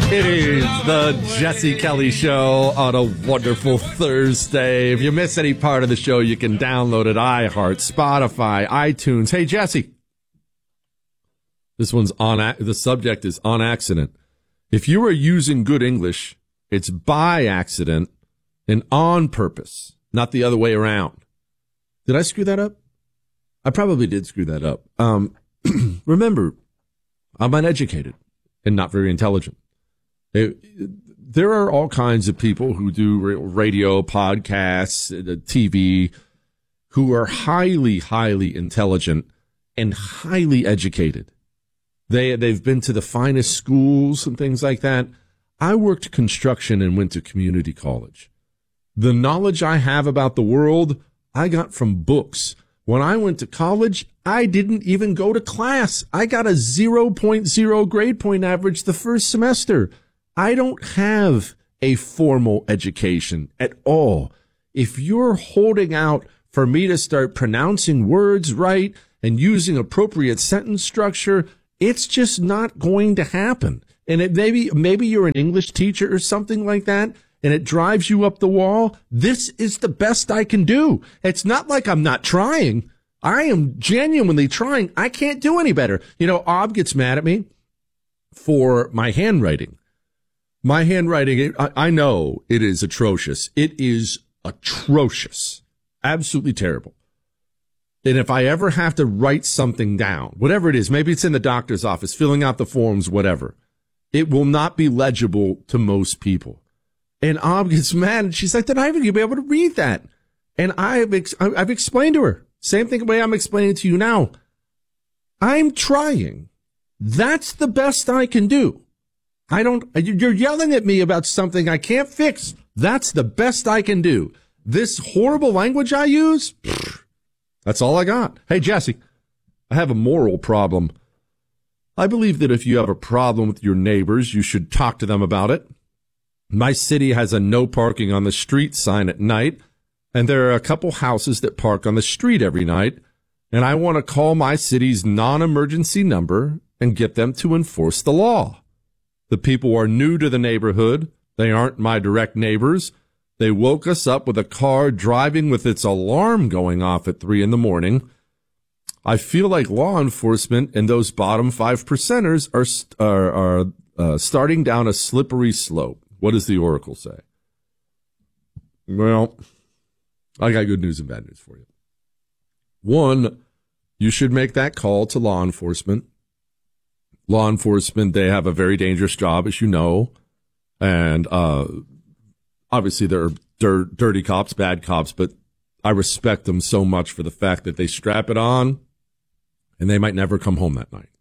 It is the Jesse Kelly Show on a wonderful Thursday. If you miss any part of the show, you can download it. iHeart, Spotify, iTunes. Hey, Jesse. This one's the subject is on accident. If you are using good English, it's by accident and on purpose, not the other way around. Did I screw that up? I probably did screw that up. Remember, I'm uneducated and not very intelligent. There are all kinds of people who do radio, podcasts, TV, who are highly, highly intelligent and highly educated. They've been to the finest schools and things like that. I worked construction and went to community college. The knowledge I have about the world, I got from books. When I went to college, I didn't even go to class. I got a 0.0 grade point average the first semester. I don't have a formal education at all. If you're holding out for me to start pronouncing words right and using appropriate sentence structure, it's just not going to happen. And maybe you're an English teacher or something like that, and it drives you up the wall. This is the best I can do. It's not like I'm not trying. I am genuinely trying. I can't do any better. You know, Ob gets mad at me for my handwriting. My handwriting, I know it is atrocious. It is atrocious. Absolutely terrible. And if I ever have to write something down, whatever it is, maybe it's in the doctor's office, filling out the forms, whatever, it will not be legible to most people. And Ob gets mad, and she's like, then I will be able to read that. And I've explained to her, same thing the way I'm explaining to you now. I'm trying. That's the best I can do. You're yelling at me about something I can't fix. That's the best I can do. This horrible language I use, that's all I got. Hey, Jesse, I have a moral problem. I believe that if you have a problem with your neighbors, you should talk to them about it. My city has a no parking on the street sign at night, and there are a couple houses that park on the street every night, and I want to call my city's non-emergency number and get them to enforce the law. The people are new to the neighborhood. They aren't my direct neighbors. They woke us up with a car driving with its alarm going off at 3 a.m. I feel like law enforcement and those bottom 5%ers are starting down a slippery slope. What does the Oracle say? Well, I got good news and bad news for you. One, you should make that call to law enforcement. Law enforcement, they have a very dangerous job, as you know. And obviously there are dirty cops, bad cops, but I respect them so much for the fact that they strap it on and they might never come home that night.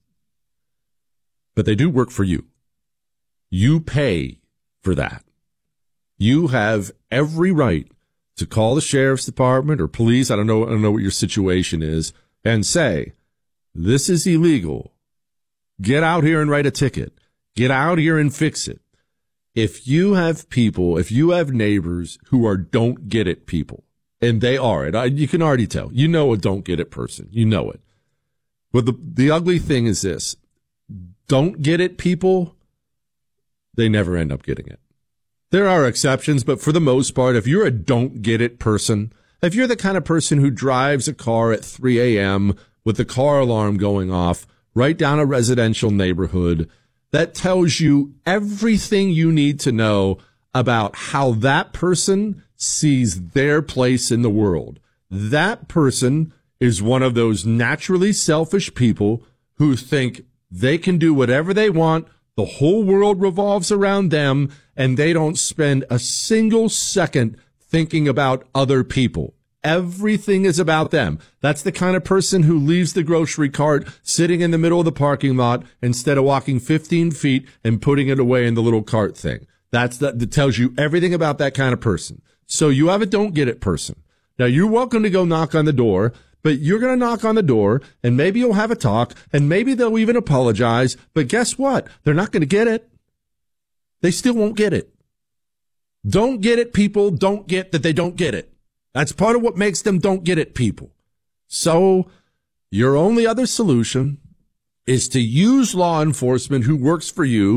But they do work for you. You pay for that. You have every right to call the sheriff's department or police, I don't know what your situation is, and say, this is illegal. Get out here and write a ticket. Get out here and fix it. If you have neighbors who are don't get it people, and they are it, you can already tell. You know a don't get it person. You know it. But the ugly thing is this. Don't get it people, they never end up getting it. There are exceptions, but for the most part, if you're a don't get it person, if you're the kind of person who drives a car at 3 a.m. with the car alarm going off right down a residential neighborhood, that tells you everything you need to know about how that person sees their place in the world. That person is one of those naturally selfish people who think they can do whatever they want, the whole world revolves around them, and they don't spend a single second thinking about other people. Everything is about them. That's the kind of person who leaves the grocery cart sitting in the middle of the parking lot instead of walking 15 feet and putting it away in the little cart thing. That tells you everything about that kind of person. So you have a don't get it person. Now, you're welcome to go knock on the door, but you're going to knock on the door, and maybe you'll have a talk, and maybe they'll even apologize. But guess what? They're not going to get it. They still won't get it. Don't get it, people. Don't get that they don't get it. That's part of what makes them don't get it, people. So your only other solution is to use law enforcement who works for you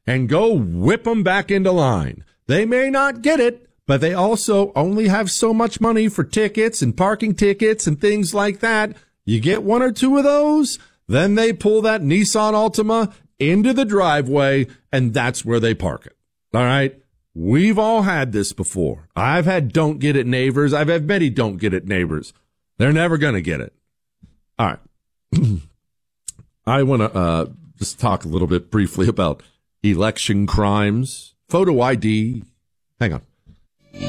and go whip them back into line. They may not get it, but they also only have so much money for tickets and parking tickets and things like that. You get one or two of those, then they pull that Nissan Altima into the driveway, and that's where they park it. All right? We've all had this before. I've had don't get it neighbors. I've had many don't get it neighbors. They're never going to get it. All right. I want to just talk a little bit briefly about election crimes, photo ID. Hang on.